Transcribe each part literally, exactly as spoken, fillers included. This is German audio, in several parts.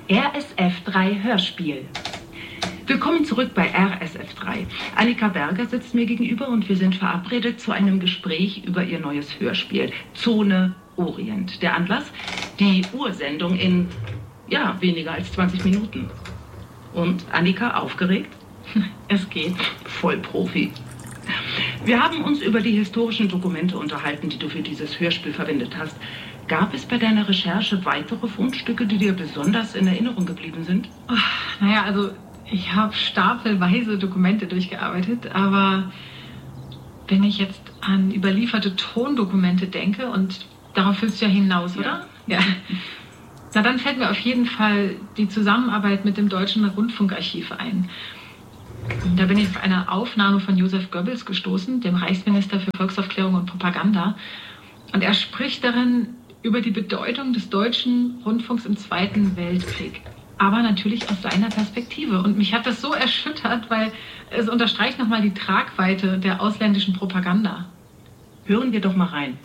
R S F drei Hörspiel. Willkommen zurück bei R S F drei. Annika Berger sitzt mir gegenüber und wir sind verabredet zu einem Gespräch über ihr neues Hörspiel Zone Orient. Der Anlass? Die Ursendung in, ja, weniger als zwanzig Minuten. Und Annika, aufgeregt? Es geht. Voll Profi. Wir haben uns über die historischen Dokumente unterhalten, die du für dieses Hörspiel verwendet hast. Gab es bei deiner Recherche weitere Fundstücke, die dir besonders in Erinnerung geblieben sind? Ach, naja, also ich habe stapelweise Dokumente durchgearbeitet, aber wenn ich jetzt an überlieferte Tondokumente denke, und darauf willst du ja hinaus, oder? Ja. Ja. Na, dann fällt mir auf jeden Fall die Zusammenarbeit mit dem Deutschen Rundfunkarchiv ein. Da bin ich auf eine Aufnahme von Josef Goebbels gestoßen, dem Reichsminister für Volksaufklärung und Propaganda. Und er spricht darin über die Bedeutung des deutschen Rundfunks im Zweiten Weltkrieg. Aber natürlich aus seiner Perspektive. Und mich hat das so erschüttert, weil es unterstreicht nochmal die Tragweite der ausländischen Propaganda. Hören wir doch mal rein.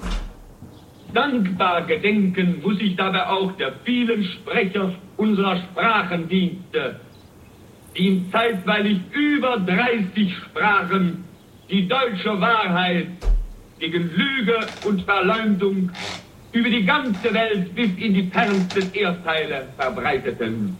Dankbar gedenken muss ich dabei auch der vielen Sprecher unserer Sprachendienste, die in zeitweilig über dreißig Sprachen die deutsche Wahrheit gegen Lüge und Verleumdung über die ganze Welt bis in die fernsten Erdteile verbreiteten.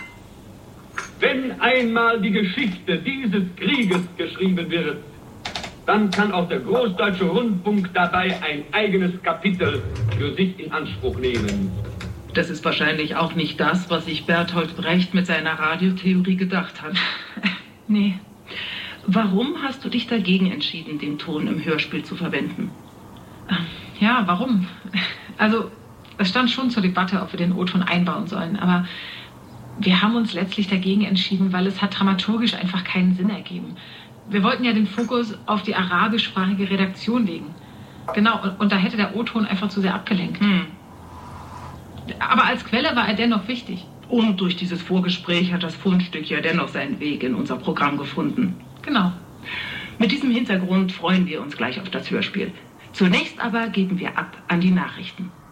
Wenn einmal die Geschichte dieses Krieges geschrieben wird, dann kann auch der Großdeutsche Rundfunk dabei ein eigenes Kapitel für sich in Anspruch nehmen. Das ist wahrscheinlich auch nicht das, was sich Bertolt Brecht mit seiner Radiotheorie gedacht hat. Nee. Warum hast du dich dagegen entschieden, den Ton im Hörspiel zu verwenden? Ja, warum? Also, es stand schon zur Debatte, ob wir den O-Ton einbauen sollen, aber wir haben uns letztlich dagegen entschieden, weil es hat dramaturgisch einfach keinen Sinn ergeben. Wir wollten ja den Fokus auf die arabischsprachige Redaktion legen. Genau, und, und da hätte der O-Ton einfach zu sehr abgelenkt. Hm. Aber als Quelle war er dennoch wichtig. Und durch dieses Vorgespräch hat das Fundstück ja dennoch seinen Weg in unser Programm gefunden. Genau. Mit diesem Hintergrund freuen wir uns gleich auf das Hörspiel. Zunächst aber geben wir ab an die Nachrichten.